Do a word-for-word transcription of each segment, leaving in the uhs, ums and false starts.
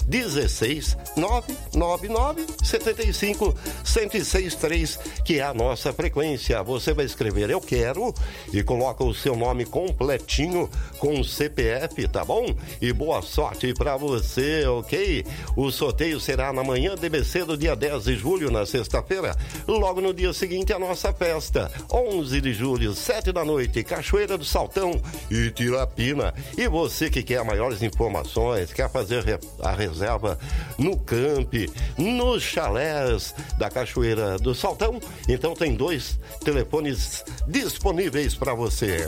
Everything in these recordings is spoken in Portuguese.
dezesseis nove nove nove sete cinco um zero seis três, que é a nossa frequência. Você vai escrever eu quero e coloca o seu nome completinho com C P F, tá bom? E boa sorte pra você, ok? O sorteio será na manhã D B C do dia dez de julho, na sexta-feira. Logo no dia seguinte, a nossa festa. onze de julho, sete da noite, Cachoeira do Saltão e Tirapina. E você que quer maiores informações, quer fazer a reserva no camp, nos chalés da Cachoeira do Saltão, então tem dois telefones disponíveis para você.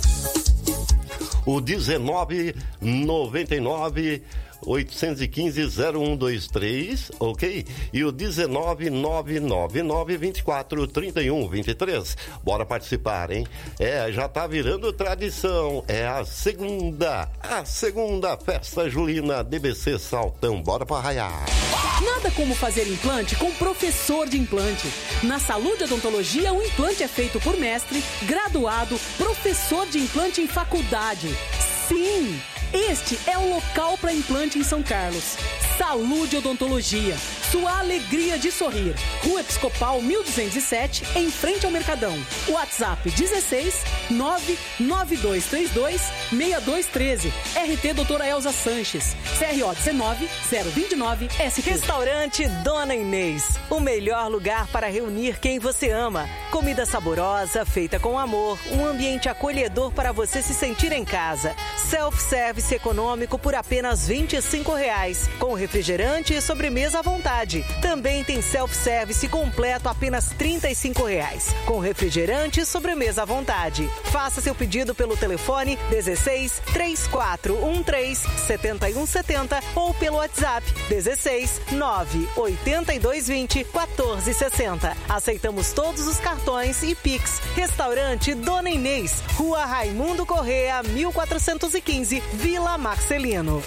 O dezenove noventa e nove oitocentos e quinze zero um dois três, ok? E o dezenove nove nove nove vinte e quatro trinta e um vinte e três. Bora participar, hein? É, já tá virando tradição. É a segunda, a segunda festa julina D B C Saltão. Bora pra raiar. Nada como fazer implante com professor de implante. Na Saúde Odontologia, o implante é feito por mestre, graduado, professor de implante em faculdade. Sim! Este é o local para implante em São Carlos. Saúde Odontologia, sua alegria de sorrir. Rua Episcopal mil duzentos e sete, em frente ao Mercadão. WhatsApp dezesseis nove nove dois três dois seis dois um três. R T Doutora Elza Sanches. C R O dezenove zero vinte e nove S Q. Restaurante Dona Inês. O melhor lugar para reunir quem você ama. Comida saborosa, feita com amor. Um ambiente acolhedor para você se sentir em casa. Self-service econômico por apenas vinte e cinco reais. Com refrigerante e sobremesa à vontade. Também tem self-service completo apenas trinta e cinco reais. Com refrigerante e sobremesa à vontade. Faça seu pedido pelo telefone dezesseis três quatro um três sete um sete zero ou pelo WhatsApp dezesseis nove oito dois vinte quatorze sessenta. Aceitamos todos os cartões e Pix. Restaurante Dona Inês, Rua Raimundo Correa, mil quatrocentos e quinze, Vila Marcelino.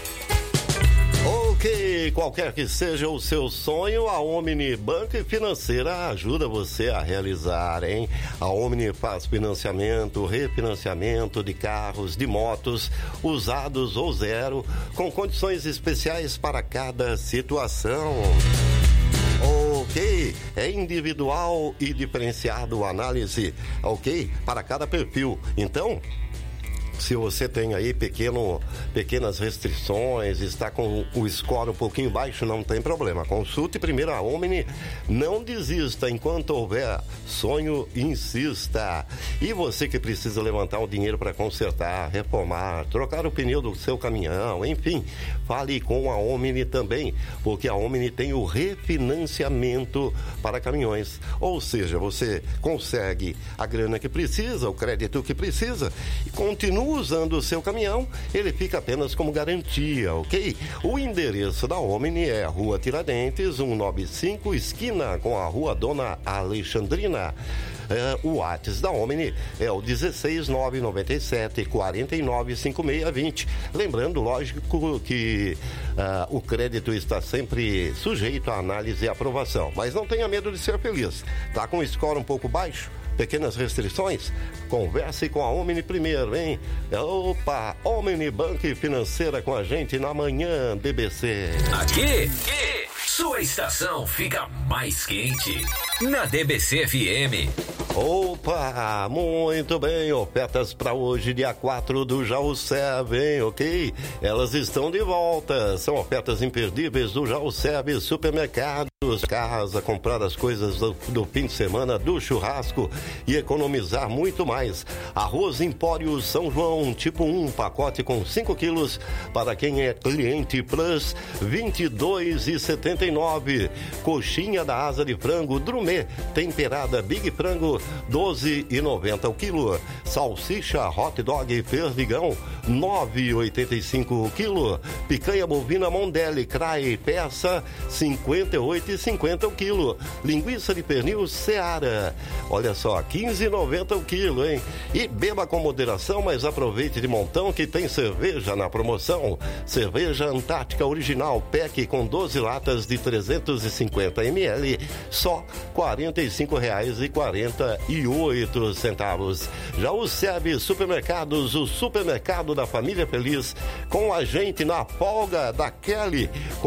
Ok, qualquer que seja o seu sonho, a Omni Banca Financeira ajuda você a realizar, hein? A Omni faz financiamento, refinanciamento de carros, de motos, usados ou zero, com condições especiais para cada situação. Ok, é individual e diferenciado análise, ok? Para cada perfil. Então, se você tem aí pequeno, pequenas restrições, está com o score um pouquinho baixo, não tem problema. Consulte primeiro a Omni, não desista. Enquanto houver sonho, insista. E você que precisa levantar o dinheiro para consertar, reformar, trocar o pneu do seu caminhão, enfim, fale com a Omni também, porque a Omni tem o refinanciamento para caminhões. Ou seja, você consegue a grana que precisa, o crédito que precisa, e continua usando o seu caminhão, ele fica apenas como garantia, ok? O endereço da Omni é Rua Tiradentes, cento e noventa e cinco, esquina com a Rua Dona Alexandrina. É, o WhatsApp da Omni é o dezesseis nove nove sete quatro nove cinco seis dois zero. Lembrando, lógico, que uh, o crédito está sempre sujeito a análise e aprovação, mas não tenha medo de ser feliz. Tá com o score um pouco baixo? Pequenas restrições? Converse com a Omni primeiro, hein? Opa, Omni Banca Financeira com a gente na manhã, D B C. Aqui, aqui, sua estação fica mais quente. Na D B C F M. Opa, muito bem, ofertas para hoje, dia quatro do Jaú-Serve, hein, ok? Elas estão de volta, são ofertas imperdíveis do Jaú-Serve Supermercados. Casa, comprar as coisas do, do fim de semana, do churrasco e economizar muito mais. Arroz Empório São João, tipo um, pacote com cinco quilos, para quem é cliente Plus, vinte e dois reais e setenta e nove centavos. Coxinha da asa de frango Drumet, temperada Big Frango, doze reais e noventa centavos o quilo. Salsicha Hot Dog Perdigão, nove reais e oitenta e cinco centavos o quilo. Picanha bovina Mondelli Crai, peça, cinquenta e oito reais e cinquenta centavos o quilo. Linguiça de pernil Seara, olha só, quinze reais e noventa centavos o quilo, hein? E beba com moderação, mas aproveite de montão que tem cerveja na promoção. Cerveja Antártica Original Pack com doze latas de trezentos e cinquenta mililitros, só quarenta e cinco reais e quarenta e oito centavos. Já o Serve Supermercados, o supermercado da família feliz, com a gente na folga da Kelly,